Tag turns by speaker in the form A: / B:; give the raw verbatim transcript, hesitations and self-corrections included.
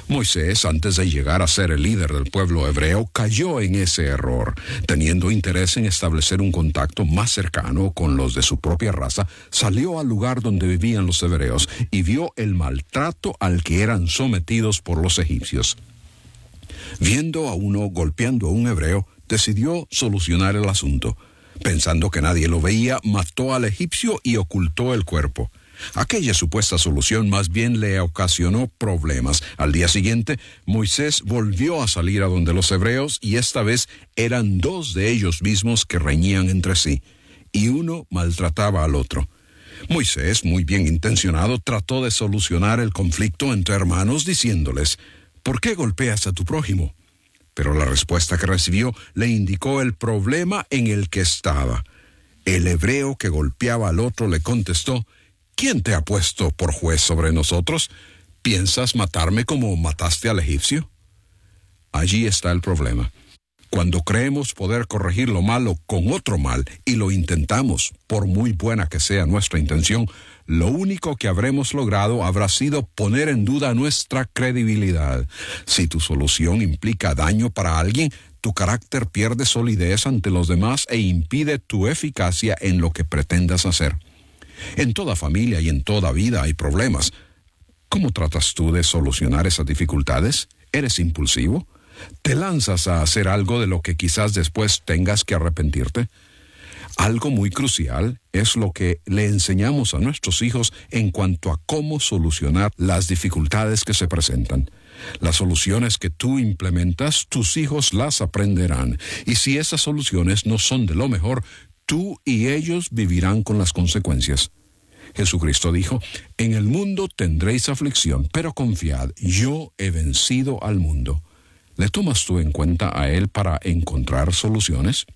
A: Moisés, antes de llegar a ser el líder del pueblo hebreo, cayó en ese error. Teniendo interés en establecer un contacto más cercano con los de su propia raza, salió al lugar donde vivían los hebreos y vio el maltrato al que eran sometidos por los egipcios. Viendo a uno golpeando a un hebreo, decidió solucionar el asunto. Pensando que nadie lo veía, mató al egipcio y ocultó el cuerpo. Aquella supuesta solución más bien le ocasionó problemas. Al día siguiente, Moisés volvió a salir a donde los hebreos, y esta vez eran dos de ellos mismos que reñían entre sí, y uno maltrataba al otro. Moisés, muy bien intencionado, trató de solucionar el conflicto entre hermanos diciéndoles: ¿por qué golpeas a tu prójimo? Pero la respuesta que recibió le indicó el problema en el que estaba. El hebreo que golpeaba al otro le contestó: ¿quién te ha puesto por juez sobre nosotros? ¿Piensas matarme como mataste al egipcio? Allí está el problema. Cuando creemos poder corregir lo malo con otro mal y lo intentamos, por muy buena que sea nuestra intención, lo único que habremos logrado habrá sido poner en duda nuestra credibilidad. Si tu solución implica daño para alguien, tu carácter pierde solidez ante los demás e impide tu eficacia en lo que pretendas hacer. En toda familia y en toda vida hay problemas. ¿Cómo tratas tú de solucionar esas dificultades? ¿Eres impulsivo? ¿Te lanzas a hacer algo de lo que quizás después tengas que arrepentirte? Algo muy crucial es lo que le enseñamos a nuestros hijos en cuanto a cómo solucionar las dificultades que se presentan. Las soluciones que tú implementas, tus hijos las aprenderán. Y si esas soluciones no son de lo mejor, tú y ellos vivirán con las consecuencias. Jesucristo dijo: en el mundo tendréis aflicción, pero confiad, yo he vencido al mundo. ¿Le tomas tú en cuenta a Él para encontrar soluciones?